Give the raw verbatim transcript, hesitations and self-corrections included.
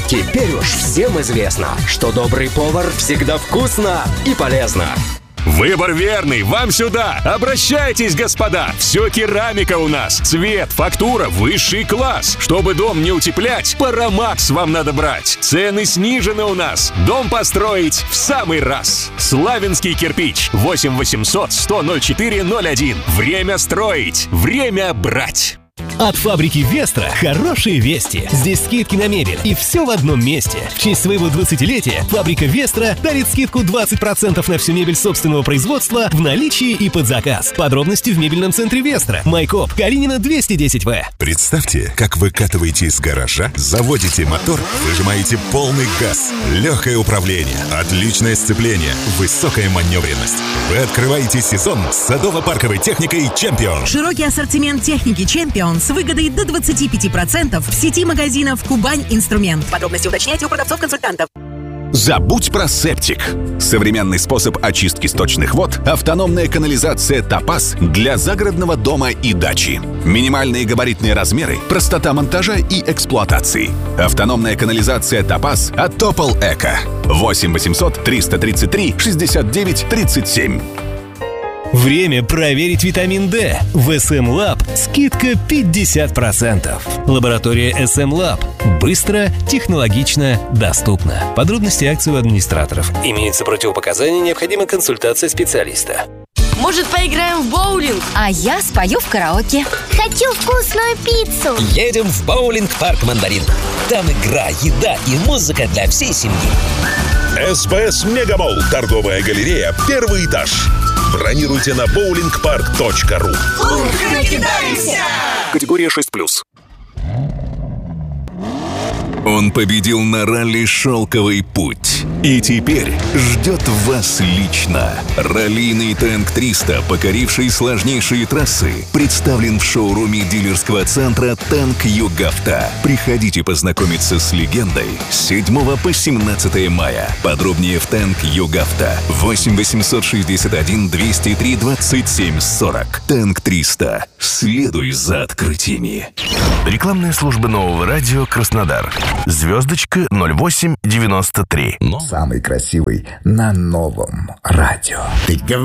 Теперь уж всем известно, что добрый повар всегда вкусно и полезно. Выбор верный, вам сюда! Обращайтесь, господа! Все керамика у нас. Цвет, фактура, высший класс. Чтобы дом не утеплять, Парамакс вам надо брать. Цены снижены у нас. Дом построить в самый раз. Славянский кирпич. восемь восемьсот сто ноль четыре ноль один. Время строить. Время брать. От фабрики Вестра хорошие вести. Здесь скидки на мебель и все в одном месте. В честь своего двадцатилетия фабрика Вестра дарит скидку двадцать процентов на всю мебель собственного производства в наличии и под заказ. Подробности в мебельном центре Вестра. Майкоп, Калинина двести десять вэ. Представьте, как выкатываете из гаража, заводите мотор, выжимаете полный газ, легкое управление, отличное сцепление, высокая маневренность. Вы открываете сезон с садово-парковой техникой «Чемпион». Широкий ассортимент техники «Чемпион» с выгодой до двадцати пяти процентов в сети магазинов «Кубань Инструмент». Подробности уточняйте у продавцов-консультантов. Забудь про септик. Современный способ очистки сточных вод — автономная канализация «Топаз» для загородного дома и дачи. Минимальные габаритные размеры, простота монтажа и эксплуатации. Автономная канализация «Топаз» от Топол Эко. восемь восемьсот триста тридцать три шестьдесят девять тридцать семь. Время проверить витамин D. В эс эм Lab скидка пятьдесят процентов. Лаборатория эс эм Lab. Быстро, технологично, доступно. Подробности акции у администраторов. Имеются противопоказания, необходима консультация специалиста. Может, поиграем в боулинг? А я спою в караоке. Хочу вкусную пиццу. Едем в боулинг-парк «Мандарин». Там игра, еда и музыка для всей семьи. СБС Мегамолл. Торговая галерея. Первый этаж. Бронируйте на боулинг парк точка ру. Ух, накидаемся! Категория шесть плюс. Он победил на ралли «Шелковый путь» и теперь ждет вас лично. Раллийный Тэнк триста, покоривший сложнейшие трассы, представлен в шоуруме дилерского центра «Тэнк Югавто». Приходите познакомиться с легендой с седьмого по семнадцатое мая. Подробнее в «Тэнк Югавто». восемь восемьсот шестьдесят один двести три двадцать семь сорок. «Тэнк триста». Следуй за открытиями. Рекламная служба Нового радио Краснодар. Звездочка ноль восемь девяносто три. Самый красивый на Новом радио. Ты